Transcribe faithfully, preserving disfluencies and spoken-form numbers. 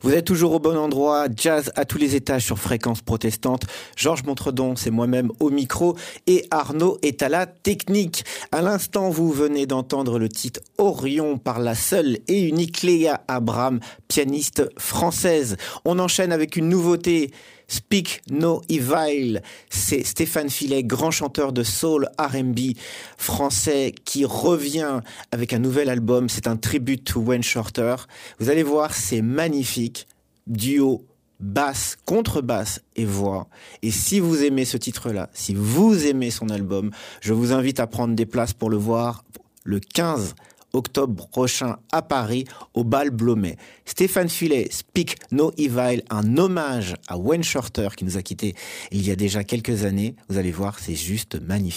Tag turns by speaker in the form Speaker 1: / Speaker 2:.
Speaker 1: Vous êtes toujours au bon endroit, jazz à tous les étages sur Fréquence Protestante. Georges Montredon, c'est moi-même au micro et Arnaud est à la technique. À l'instant, vous venez d'entendre le titre Orion par la seule et unique Léa Abraham, pianiste française. On enchaîne avec une nouveauté. Speak No Evil, c'est Stéphane Filet, grand chanteur de soul R and B français qui revient avec un nouvel album. C'est un tribute to Wayne Shorter. Vous allez voir, c'est magnifique. Duo, basse, contrebasse et voix. Et si vous aimez ce titre-là, si vous aimez son album, je vous invite à prendre des places pour le voir le quinze octobre prochain à Paris, au Bal Blomet. Stéphane Filet, Speak No Evil, un hommage à Wayne Shorter qui nous a quittés il y a déjà quelques années. Vous allez voir, c'est juste magnifique.